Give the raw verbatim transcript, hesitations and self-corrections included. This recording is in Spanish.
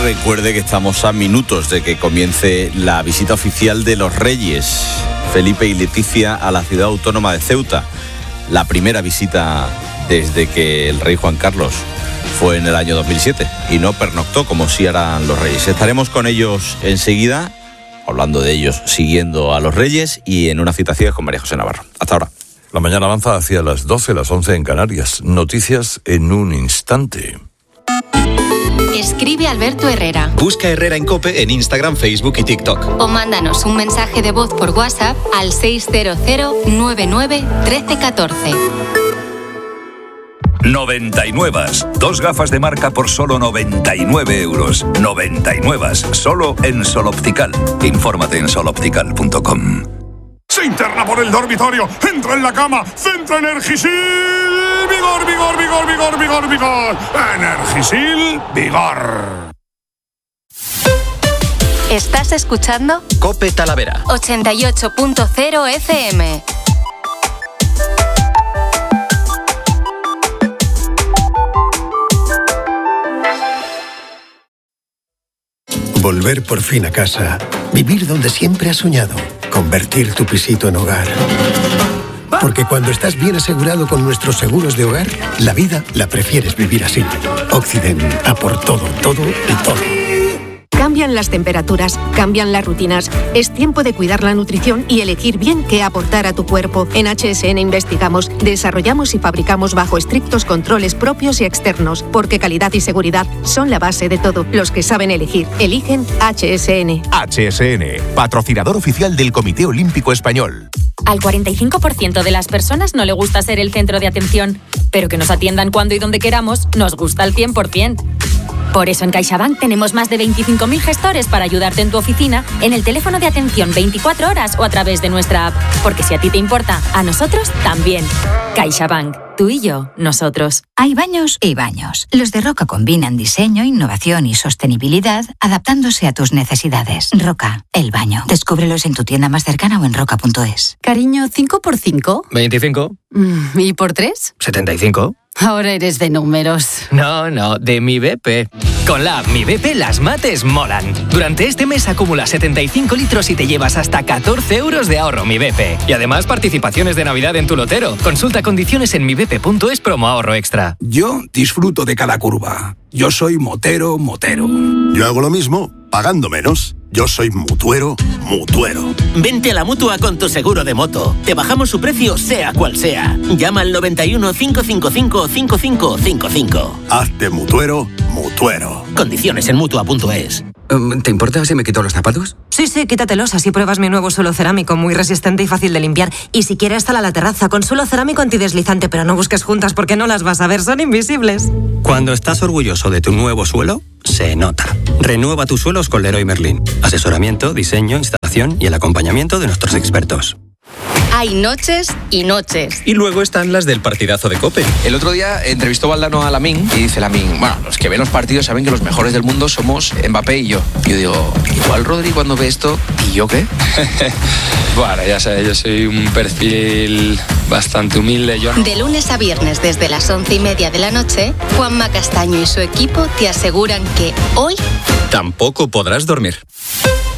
recuerde que estamos a minutos de que comience la visita oficial de los Reyes, Felipe y Leticia, a la ciudad autónoma de Ceuta. La primera visita desde que el rey Juan Carlos fue en el año dos mil siete y no pernoctó como sí harán los Reyes. Estaremos con ellos enseguida, hablando de ellos, siguiendo a los Reyes y en una citación con María José Navarro. Hasta ahora. La mañana avanza hacia las doce, las once en Canarias. Noticias en un instante. Escribe Alberto Herrera. Busca Herrera en COPE en Instagram, Facebook y TikTok. O mándanos un mensaje de voz por WhatsApp al seis cero cero nueve nueve uno tres uno cuatro. noventa y nueve. Dos gafas de marca por solo noventa y nueve euros. noventa y nueve. Solo en Sol Optical. Infórmate en sol optical punto com. Se interna por el dormitorio, entra en la cama, centra Energisil, vigor, vigor, vigor, vigor, vigor, vigor, Energisil, vigor. ¿Estás escuchando? COPE Talavera ochenta y ocho punto cero F M. Volver por fin a casa, vivir donde siempre has soñado, convertir tu pisito en hogar. Porque cuando estás bien asegurado con nuestros seguros de hogar, la vida la prefieres vivir así. Occident, a por todo, todo y todo. Cambian las temperaturas, cambian las rutinas. Es tiempo de cuidar la nutrición y elegir bien qué aportar a tu cuerpo. En H S N investigamos, desarrollamos y fabricamos bajo estrictos controles propios y externos, porque calidad y seguridad son la base de todo. Los que saben elegir, eligen H S N. H S N, patrocinador oficial del Comité Olímpico Español. Al cuarenta y cinco por ciento de las personas no le gusta ser el centro de atención, pero que nos atiendan cuando y donde queramos nos gusta al cien por ciento. Por eso en CaixaBank tenemos más de veinticinco mil gestores para ayudarte en tu oficina, en el teléfono de atención veinticuatro horas o a través de nuestra app. Porque si a ti te importa, a nosotros también. CaixaBank. Tú y yo, nosotros. Hay baños y baños. Los de Roca combinan diseño, innovación y sostenibilidad, adaptándose a tus necesidades. Roca, el baño. Descúbrelos en tu tienda más cercana o en roca punto es. Cariño, ¿cinco por cinco? veinticinco. ¿Y por tres? setenta y cinco. Ahora eres de números. No, no, de Mi B P. Con la app Mi B P las mates molan. Durante este mes acumula setenta y cinco litros y te llevas hasta catorce euros de ahorro Mi B P. Y además participaciones de Navidad en tu lotero. Consulta condiciones en mi b p punto es promo ahorro extra. Yo disfruto de cada curva. Yo soy motero, motero. Yo hago lo mismo, pagando menos. Yo soy mutuero, mutuero. Vente a la Mutua con tu seguro de moto. Te bajamos su precio sea cual sea. Llama al noventa y uno, cinco cinco cinco, cinco cinco cinco cinco. Hazte mutuero, mutuero. Condiciones en mutua punto es. ¿Te importa si me quito los zapatos? Sí, sí, quítatelos, así pruebas mi nuevo suelo cerámico, muy resistente y fácil de limpiar. Y si quieres, sal a la terraza con suelo cerámico antideslizante, pero no busques juntas porque no las vas a ver, son invisibles. Cuando estás orgulloso de tu nuevo suelo, se nota. Renueva tus suelos con Leroy Merlin. Asesoramiento, diseño, instalación y el acompañamiento de nuestros expertos. Hay noches y noches. Y luego están las del partidazo de COPE. El otro día entrevistó Valdano a Lamine y dice Lamine, bueno, los que ven los partidos saben que los mejores del mundo somos Mbappé y yo. Yo digo, igual Rodri cuando ve esto, ¿y yo qué? Bueno, ya sabes, yo soy un perfil bastante humilde. Yo... De lunes a viernes desde las once y media de la noche, Juanma Castaño y su equipo te aseguran que hoy... tampoco podrás dormir.